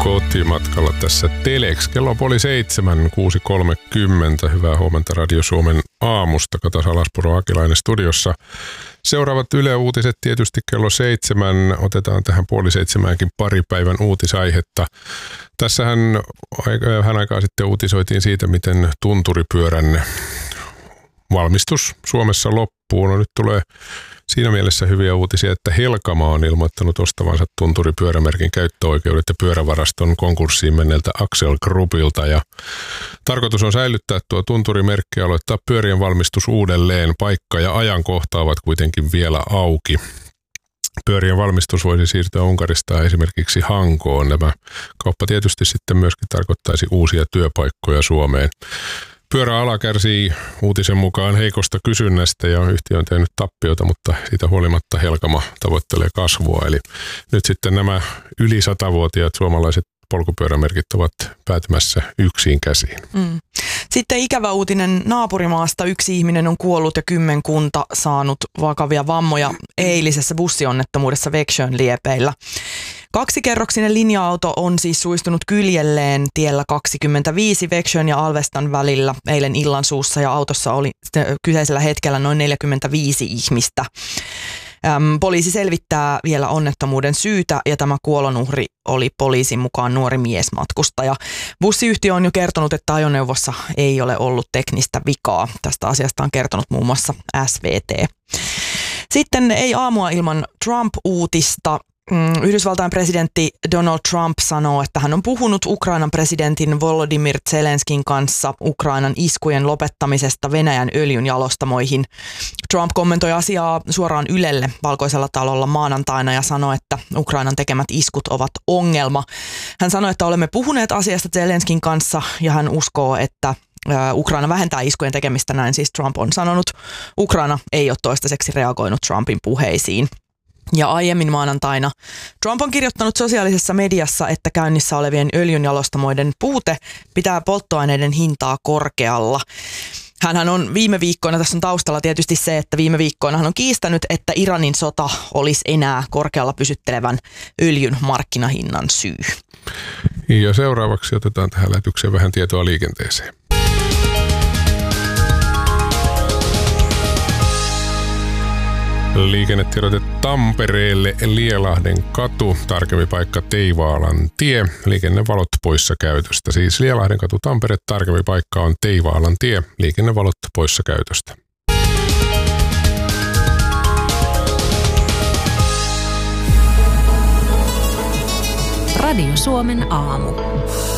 kotimatkalla tässä Telex. Kello on 6:30. Hyvää huomenta Radio Suomen aamusta. Kata Salaspuro Akilainen studiossa. Seuraavat Yle Uutiset tietysti kello 7. Otetaan tähän 6:30 pari päivän uutisaihetta. Tässähän vähän aikaa sitten uutisoitiin siitä, miten tunturipyörän valmistus Suomessa loppuu. No nyt tulee siinä mielessä hyviä uutisia, että Helkama on ilmoittanut ostavansa tunturipyörämerkin käyttöoikeudet ja pyörävaraston konkurssiin menneeltä Axel Groupilta. Ja tarkoitus on säilyttää tuo tunturimerkki ja aloittaa pyörien valmistus uudelleen. Paikka ja ajankohta ovat kuitenkin vielä auki. Pyörien valmistus voisi siirtyä Unkarista esimerkiksi Hankoon. Tämä kauppa tietysti sitten myöskin tarkoittaisi uusia työpaikkoja Suomeen. Pyöräala kärsii uutisen mukaan heikosta kysynnästä ja yhtiö on tehnyt tappiota, mutta siitä huolimatta Helkama tavoittelee kasvua. Eli nyt sitten nämä yli 100-vuotiaat suomalaiset polkupyörämerkit ovat päätymässä yksin käsiin. Sitten ikävä uutinen naapurimaasta. 1 ihminen on kuollut ja 10 saanut vakavia vammoja eilisessä bussionnettomuudessa Växjön liepeillä. 2-kerroksinen linja-auto on siis suistunut kyljelleen tiellä 25 Växjön ja Alvestan välillä eilen illansuussa ja autossa oli kyseisellä hetkellä noin 45 ihmistä. Poliisi selvittää vielä onnettomuuden syytä ja tämä kuolonuhri oli poliisin mukaan nuori miesmatkustaja. Bussiyhtiö on jo kertonut, että ajoneuvossa ei ole ollut teknistä vikaa. Tästä asiasta on kertonut muun muassa SVT. Sitten ei aamua ilman Trump-uutista. Yhdysvaltain presidentti Donald Trump sanoo, että hän on puhunut Ukrainan presidentin Volodymyr Zelenskin kanssa Ukrainan iskujen lopettamisesta Venäjän öljynjalostamoihin. Trump kommentoi asiaa suoraan Ylelle Valkoisella talolla maanantaina ja sanoi, että Ukrainan tekemät iskut ovat ongelma. Hän sanoi, että olemme puhuneet asiasta Zelenskin kanssa ja hän uskoo, että Ukraina vähentää iskujen tekemistä, näin siis Trump on sanonut. Ukraina ei ole toistaiseksi reagoinut Trumpin puheisiin. Ja aiemmin maanantaina Trump on kirjoittanut sosiaalisessa mediassa, että käynnissä olevien öljynjalostamoiden puute pitää polttoaineiden hintaa korkealla. Hänhän on viime viikkoina, tässä on taustalla tietysti se, että viime viikkoina hän on kiistänyt, että Iranin sota olisi enää korkealla pysyttelevän öljyn markkinahinnan syy. Ja seuraavaksi otetaan tähän lähetykseen vähän tietoa liikenteeseen. Liikennetiedote Tampereelle, Lielahden katu, tarkempi paikka Teivaalan tie, liikennevalot poissa käytöstä. Siis Lielahden katu Tampere, tarkempi paikka on Teivaalan tie, liikennevalot poissa käytöstä. Radio Suomen aamu.